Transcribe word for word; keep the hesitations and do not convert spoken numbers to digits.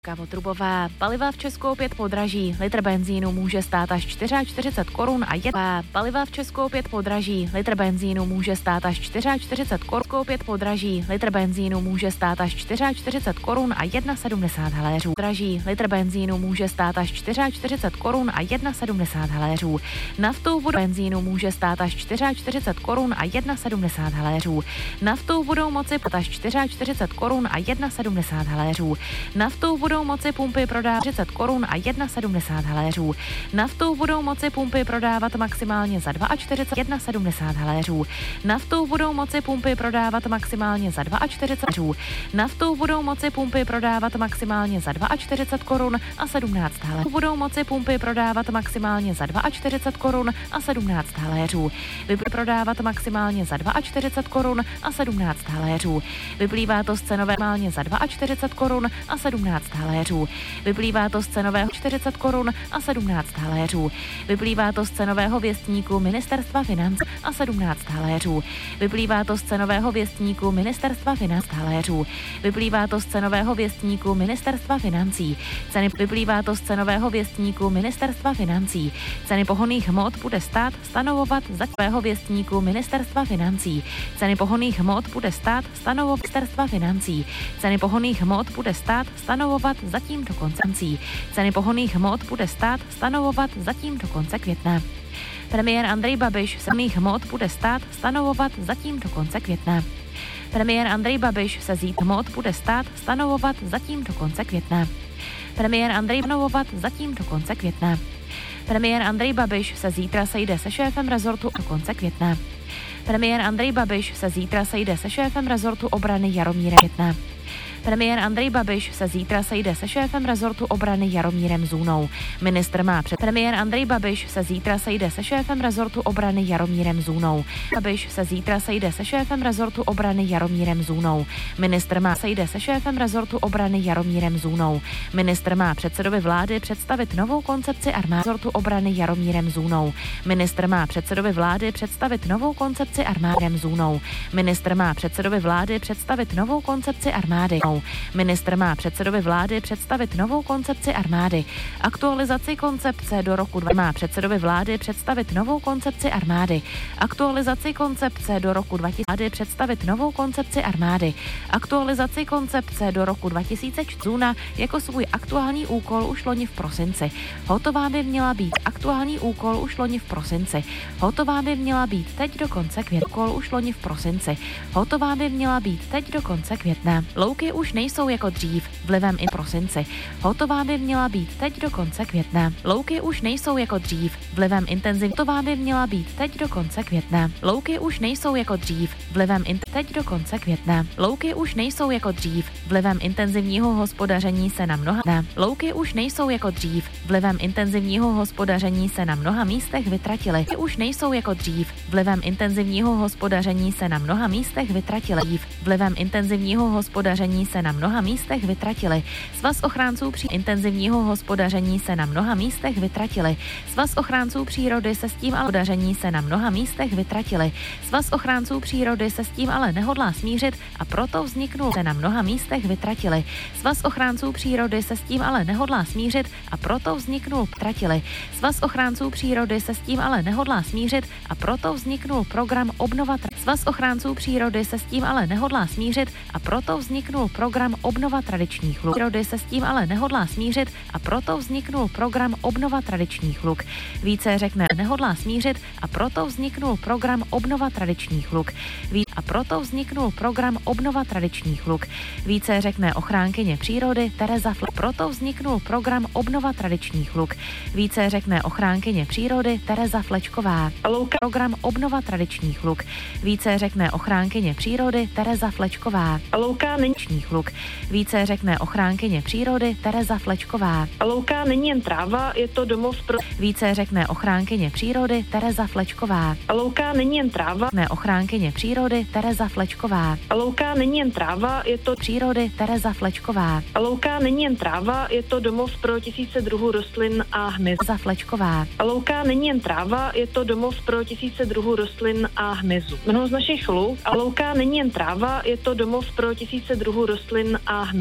Kavotrubové paliva v Česku opět podraží. Litr benzínu může stát až čtyřicet čtyři korun a jedna. Paliva v Česku opět podraží. Litr benzínu může stát až čtyřicet čtyři korun. Opět podraží. Litr benzínu může stát až čtyřicet čtyři korun a jedna sedmdesát haléřů. Draží. Litr benzínu může stát až čtyřicet čtyři korun a jedna sedmdesát haléřů. Naftou budou benzínu může stát až čtyřicet čtyři korun a jedna sedmdesát haléřů. Naftou budou moci platit až čtyřicet čtyři korun a jedna sedmdesát haléřů. Naftou budou moci pumpy prodávat třicet korun a jedna sedmdesát haléřů. Naftou budou moci pumpy prodávat maximálně za čtyřicet dva jedna sedmdesát haléřů. Naftou budou moci pumpy prodávat maximálně za čtyřicet dva haléřů. Naftou budou moci pumpy prodávat maximálně za čtyřicet dva korun a sedmnáct haléřů. Budou moci pumpy prodávat maximálně za čtyřicet dva korun a sedmnáct haléřů. Vyplývá prodávat maximálně za čtyřicet dva korun a sedmnáct haléřů. Vyplývá to z cenové maximálně za čtyřicet dva korun a sedmnáct haléřů. Vyplývá to z cenového čtyřicet korun a sedmnáct haléřů. Vyplývá to z cenového věstníku Ministerstva financí a sedmnáct haléřů. Vyplývá to z cenového věstníku Ministerstva financí haléřů. Vyplývá to z cenového věstníku Ministerstva financí. Ceny vyplývá to z cenového věstníku Ministerstva financí. Ceny pohonných hmot bude stát stanovovat za cenového věstníku Ministerstva financí. Ceny pohonných hmot bude stát stanovovat Ministerstva financí. Ceny pohonných hmot bude stát stanovovat zatím do konce května. Ceny pohonných hmot bude stát stanovovat zatím do konce května. Premiér Andrej Babiš se pohonných hmot bude stát stanovovat zatím do konce května. Premiér Andrej Babiš se zítra hmot bude stát stanovovat zatím do konce května. Premiér Andrej stanovovat zatím do konce května. Premiér Andrej Babiš se zítra sejde se šéfem rezortu do konce května. Premiér Andrej Babiš se zítra sejde se šéfem rezortu obrany Jaromírem Května. Premiér Andrej Babiš se zítra sejde se šéfem rezortu obrany Jaromírem Zůnou. Ministr má před Premiér Andrej Babiš se zítra sejde se šéfem rezortu obrany Jaromírem Zůnou. Babiš se zítra sejde se šéfem rezortu obrany Jaromírem Zůnou. Ministr má sejde se šéfem rezortu obrany Jaromírem Zůnou. Ministr má předsedovi vlády představit novou koncepci armády rezortu obrany Jaromírem Zůnou. Ministr má předsedovi vlády představit novou koncepci armády Zůnou. Ministr má předsedovi vlády představit novou koncepci armády. Ministr má předsedovi vlády představit novou koncepci armády. Aktualizaci koncepce do roku dva má předsedovi vlády představit novou koncepci armády. Aktualizaci koncepce do roku dva tisíce představit novou koncepci armády. Aktualizaci koncepce do roku dva tisíce čtyři Zůna jako svůj aktuální úkol už loni v prosinci. Hotová by měla být aktuální úkol už loni v prosinci. Hotová by měla být teď do konce května. Úkol už loni v prosinci. Hotová by měla být teď do konce května. Louky už nejsou jako dřív, vlivem i prosinci. Hotová by měla být teď do konce května. Louky už nejsou jako dřív, vlivem intenzivní. Hotová by měla být teď do konce května. Louky už nejsou jako dřív, vlivem in... teď do konce května. Louky už nejsou jako dřív, vlivem intenzivního hospodaření se na mnoha dne. Louky už nejsou jako dřív, vlivem intenzivního hospodaření se na mnoha místech vytratily. Louky už nejsou jako dřív, vlivem intenzivního hospodaření se na mnoha místech vytratily. Vlivem intenzivního hospodaření se na mnoha místech vytratili. Svaz ochránců při intenzivního hospodaření se na mnoha místech vytratili. Svaz ochránců přírody se s tím ale hospodaření se na mnoha místech vytratili. Svaz ochránců přírody se s tím ale nehodlá smířit a proto vzniknul se na mnoha místech vytratili. Svaz ochránců přírody se s tím ale nehodlá smířit a proto vzniknul tratili. Svaz ochránců přírody se s tím ale nehodlá smířit a proto vzniknul program Obnova. Svaz ochránců přírody se s tím ale nehodlá smířit a proto vzniknul program Obnova tradičních luk. Přírody se s tím ale nehodlá smířit a proto vzniknul program Obnova tradičních luk. Více řekne nehodlá smířit a proto vzniknul program Obnova tradičních luk. Ví a proto vzniknul program Obnova tradičních luk. Více řekne ochránkyně přírody Tereza Fle. Proto vzniknul program Obnova tradičních luk. Více řekne ochránkyně přírody Tereza Flečková. Louka. Program Obnova tradičních luk. Více řekne ochránkyně přírody Tereza Flečková. Louka není luk. Více řekne ochránkyně přírody Tereza Flečková. Louka není jen tráva, je to domov pro... Více řekne ochránkyně přírody Tereza Flečková. Louka není jen tráva, ne ochránkyně přírody Tereza Flečková. Louka není jen tráva, je to přírody Tereza Flečková. Louka není jen tráva, je to domov pro tisíce druhů rostlin a hmyzu. Tereza Flečková. Louka není jen tráva, je to domov pro tisíce druhů rostlin a hmyzu. Mnoho z našich luk a louka není jen tráva, je to domov pro tisíce druhů rostlin a hmyzu.